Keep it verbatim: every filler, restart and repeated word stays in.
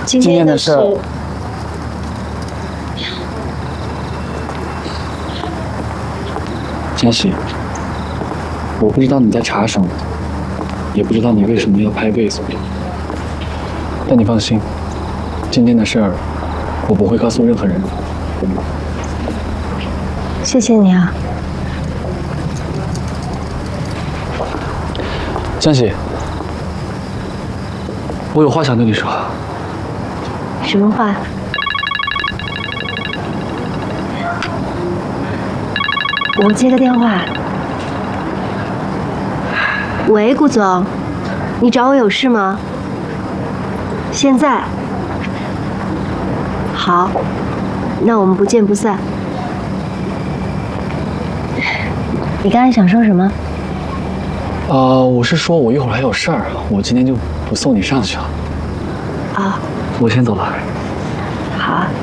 今天的事。 江喜，我不知道你在查什么，也不知道你为什么要拍背诵，但你放心，今天的事儿我不会告诉任何人。 谢谢你啊， 江喜，我有话想对你说。 什么话？我接个电话。喂，顾总，你找我有事吗？现在？好，那我们不见不散。你刚才想说什么？ 呃，我是说我一会儿还有事儿，我今天就不送你上去了。 啊， 我先走了。 好啊。